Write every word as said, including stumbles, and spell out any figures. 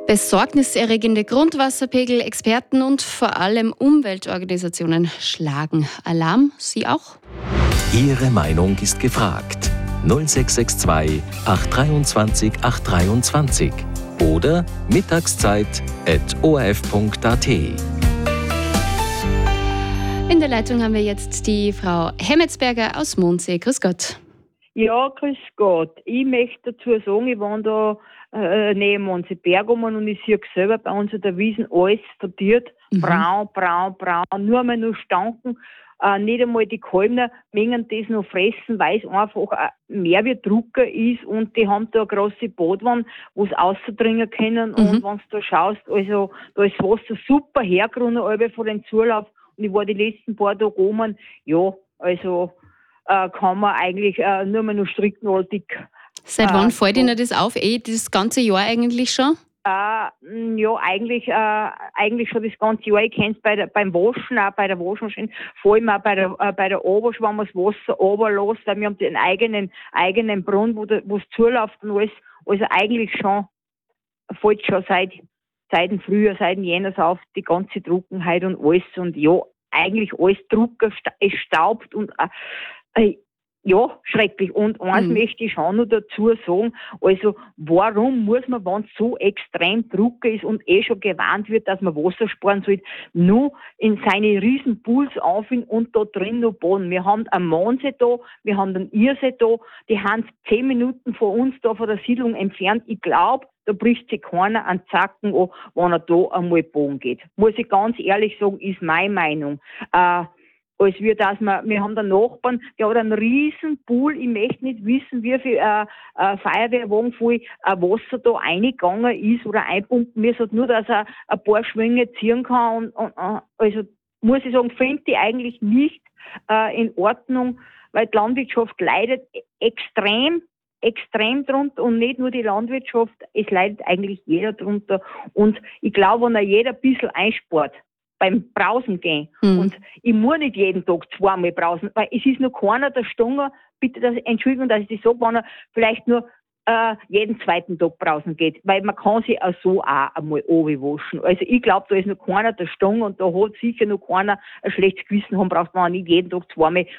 Besorgniserregende Grundwasserpegel, Experten und vor allem Umweltorganisationen schlagen Alarm. Sie auch? Ihre Meinung ist gefragt. null sechs sechs zwei acht zwei acht drei oder mittagszeit at o r f punkt a t. In der Leitung haben wir jetzt die Frau Hemmetsberger aus Mondsee. Grüß Gott. Ja, grüß Gott. Ich möchte dazu sagen, ich war da äh, neben Mondsee-Berg um und ich sehe selber bei uns in der Wiesen alles vertiert. Mhm. Braun, braun, braun, nur einmal nur Stanken. Äh, nicht einmal die Kalben mengen das noch fressen, weil es einfach äh, mehr wie Drucker ist und die haben da eine große Badwanne, wo sie rausdringen können. Mhm. Und wenn du da schaust, also da ist Wasser super hergerunnen von den Zulauf und ich war die letzten paar Tage oben, ja, also äh, kann man eigentlich äh, nur mal noch stricknoldig. Seit wann äh, fällt Ihnen das auf? Eh, das ganze Jahr eigentlich schon? Äh, ja, eigentlich, äh, eigentlich schon das ganze Jahr. Ich kenne es bei der, beim Waschen, auch bei der Waschmaschine, vor allem auch bei der, äh, bei der Abwasch, wenn man das Wasser runterlässt, weil wir haben den eigenen, eigenen Brunnen, wo es zuläuft und alles. Also eigentlich schon, fällt schon seit, seit dem Frühjahr, seit dem Jänner auf, die ganze Trockenheit und alles. Und ja, eigentlich alles Drucker, es staubt und äh, ja, schrecklich. Und eins mhm. möchte ich schon noch dazu sagen, also warum muss man, wenn es so extrem Drucker ist und eh schon gewarnt wird, dass man Wasser sparen sollte, nur in seine riesen Pools aufhören und da drin noch baden. Wir haben einen Mondsee da, wir haben einen Irsee da, die haben zehn Minuten von uns da von der Siedlung entfernt. Ich glaube, da bricht sich keiner an Zacken an, wenn er da einmal baden geht. Muss ich ganz ehrlich sagen, ist meine Meinung. Äh, als wir das, wir, wir haben den Nachbarn, der hat einen riesen Pool, ich möchte nicht wissen, wie viel äh, äh, Feuerwehrwagen voll äh, Wasser da eingegangen ist oder einpumpen müssen, hat nur, dass er ein paar Schwünge ziehen kann und, und äh, also muss ich sagen, finde ich eigentlich nicht äh, in Ordnung, weil die Landwirtschaft leidet extrem, extrem drunter und nicht nur die Landwirtschaft, es leidet eigentlich jeder drunter und ich glaube, wenn er jeder ein bisschen einspart, beim Brausen gehen. Mhm. Und ich muss nicht jeden Tag zweimal brausen, weil es ist nur keiner der Stunde, bitte, dass, Entschuldigung, dass ich das sage, wenn er vielleicht nur äh, jeden zweiten Tag brausen geht, weil man kann sich auch so auch einmal waschen. Also ich glaube, da ist noch keiner der Stunde und da hat sicher noch keiner ein schlechtes Gewissen haben braucht, wenn er nicht jeden Tag zweimal